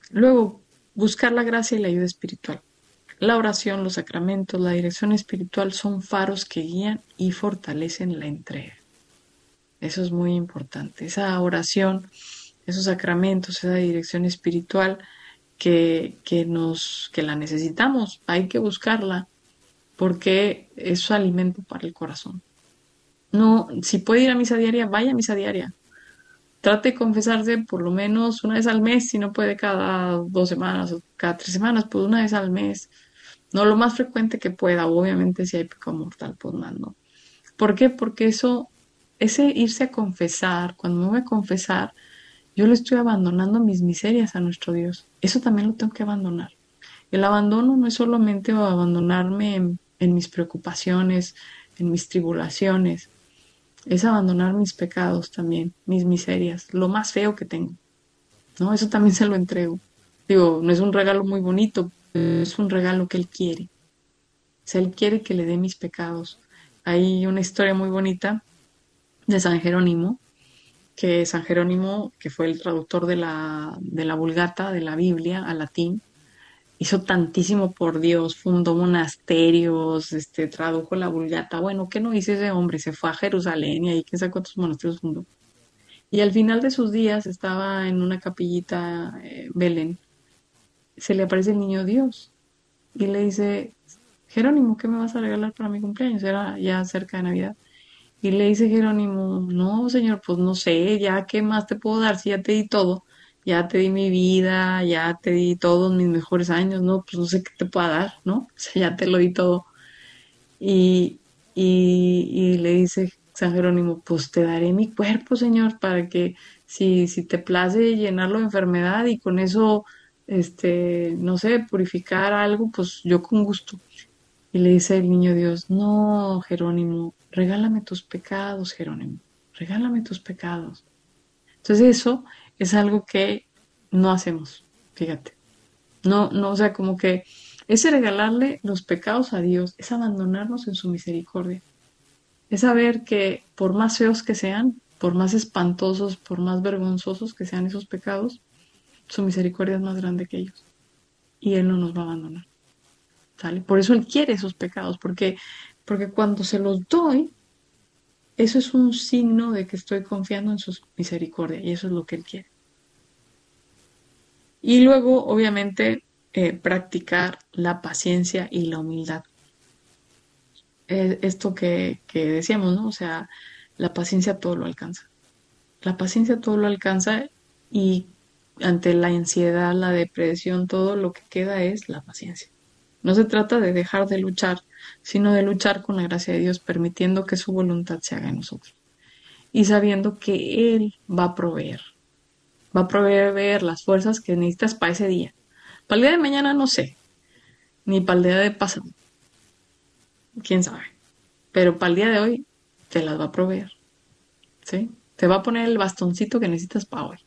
Luego, buscar la gracia y la ayuda espiritual. La oración, los sacramentos, la dirección espiritual son faros que guían y fortalecen la entrega. Eso es muy importante. Esa oración, esos sacramentos, esa dirección espiritual que la necesitamos, hay que buscarla porque es alimento para el corazón. No, si puede ir a misa diaria, vaya a misa diaria. Trate de confesarse por lo menos una vez al mes, si no puede cada 2 semanas o cada 3 semanas, pues una vez al mes. No lo más frecuente que pueda, obviamente si hay pecado mortal, pues más no. ¿Por qué? Porque ese irse a confesar, cuando me voy a confesar, yo le estoy abandonando mis miserias a nuestro Dios. Eso también lo tengo que abandonar. El abandono no es solamente abandonarme en mis preocupaciones, en mis tribulaciones, es abandonar mis pecados también, mis miserias, lo más feo que tengo, ¿no? Eso también se lo entrego. Digo, no es un regalo muy bonito, pero es un regalo que Él quiere. O sea, Él quiere que le dé mis pecados. Hay una historia muy bonita de San Jerónimo, que San Jerónimo, que fue el traductor de la Vulgata, de la Biblia, al latín, hizo tantísimo por Dios, fundó monasterios, tradujo la Vulgata. Bueno, ¿qué no hizo ese hombre? Se fue a Jerusalén y ahí quién sabe cuántos monasterios fundó. Y al final de sus días estaba en una capillita, Belén, se le aparece el niño Dios y le dice, Jerónimo, ¿qué me vas a regalar para mi cumpleaños? Era ya cerca de Navidad. Y le dice Jerónimo, no, señor, pues no sé, ya qué más te puedo dar si ya te di todo, ya te di mi vida, ya te di todos mis mejores años, no, pues no sé qué te pueda dar, ¿no? O sea, ya te lo di todo. Y, y le dice San Jerónimo, pues te daré mi cuerpo, señor, para que si te place llenarlo de enfermedad y con eso, no sé, purificar algo, pues yo con gusto. Y le dice el niño Dios, no, Jerónimo, regálame tus pecados, Jerónimo, regálame tus pecados. Entonces eso es algo que no hacemos, fíjate. No, no, o sea, como que ese regalarle los pecados a Dios es abandonarnos en su misericordia. Es saber que por más feos que sean, por más espantosos, por más vergonzosos que sean esos pecados, su misericordia es más grande que ellos. Y Él no nos va a abandonar. ¿Sale? Por eso Él quiere esos pecados, porque cuando se los doy, eso es un signo de que estoy confiando en su misericordia y eso es lo que Él quiere. Y luego, obviamente, practicar la paciencia y la humildad. Esto que decíamos, ¿no? O sea, la paciencia todo lo alcanza. La paciencia todo lo alcanza y ante la ansiedad, la depresión, todo lo que queda es la paciencia. No se trata de dejar de luchar, sino de luchar con la gracia de Dios, permitiendo que su voluntad se haga en nosotros y sabiendo que Él va a proveer las fuerzas que necesitas para ese día. Para el día de mañana no sé, ni para el día de pasado, quién sabe, pero para el día de hoy te las va a proveer, ¿sí? Te va a poner el bastoncito que necesitas para hoy.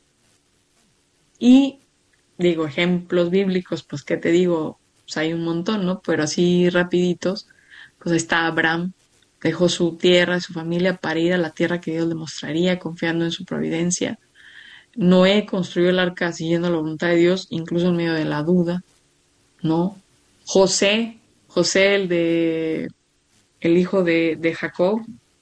Y digo, ejemplos bíblicos, pues qué te digo, pues hay un montón, ¿no? Pero así rapiditos, pues ahí está Abraham, dejó su tierra y su familia para ir a la tierra que Dios le mostraría, confiando en su providencia. Noé construyó el arca siguiendo la voluntad de Dios, incluso en medio de la duda, ¿no? José el hijo de Jacob,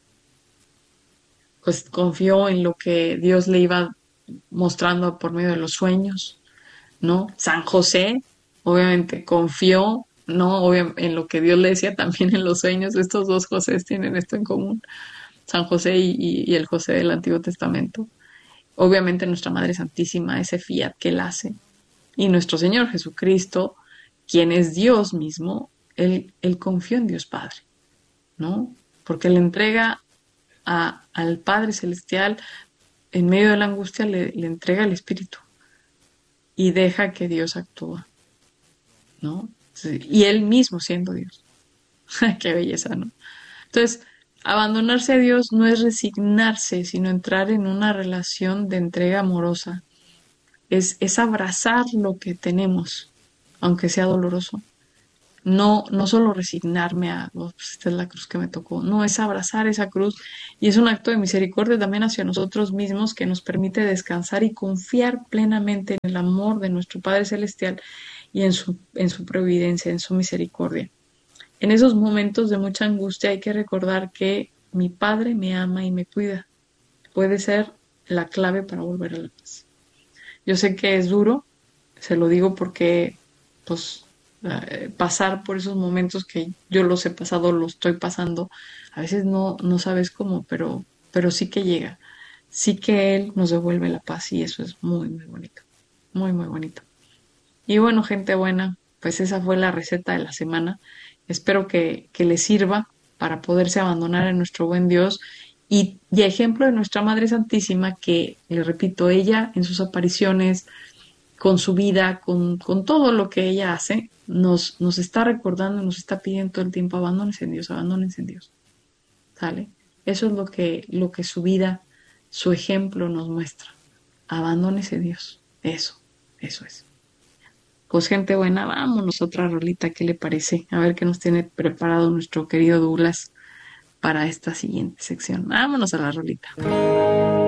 pues confió en lo que Dios le iba mostrando por medio de los sueños, ¿no? San José, obviamente, confió, ¿no? En lo que Dios le decía también en los sueños. Estos dos José tienen esto en común, San José y el José del Antiguo Testamento. Obviamente nuestra Madre Santísima, ese fiat que él hace. Y nuestro Señor Jesucristo, quien es Dios mismo, él confió en Dios Padre, ¿no? Porque le entrega al Padre Celestial, en medio de la angustia, le entrega el Espíritu y deja que Dios actúa, ¿no? Sí, y él mismo siendo Dios. Qué belleza, ¿no? Entonces, abandonarse a Dios no es resignarse, sino entrar en una relación de entrega amorosa. Es abrazar lo que tenemos, aunque sea doloroso. No, no solo resignarme a, "Oh, pues esta es la cruz que me tocó", no, es abrazar esa cruz y es un acto de misericordia también hacia nosotros mismos que nos permite descansar y confiar plenamente en el amor de nuestro Padre Celestial y en su providencia, en su misericordia. En esos momentos de mucha angustia hay que recordar que mi Padre me ama y me cuida. Puede ser la clave para volver a la paz. Yo sé que es duro, se lo digo porque pues pasar por esos momentos que yo los he pasado, los estoy pasando, a veces no sabes cómo, pero sí que llega, sí que Él nos devuelve la paz y eso es muy, muy bonito, muy, muy bonito. Y bueno, gente buena, pues esa fue la receta de la semana. Espero que les sirva para poderse abandonar en nuestro buen Dios y ejemplo de nuestra Madre Santísima que, le repito, ella en sus apariciones, con su vida, con todo lo que ella hace, nos está recordando, nos está pidiendo todo el tiempo, abandónense en Dios, ¿sale? Eso es lo que su vida, su ejemplo nos muestra. Abandónese Dios. Eso es. Pues gente buena, vámonos otra rolita, ¿qué le parece? A ver qué nos tiene preparado nuestro querido Douglas para esta siguiente sección. Vámonos a la rolita.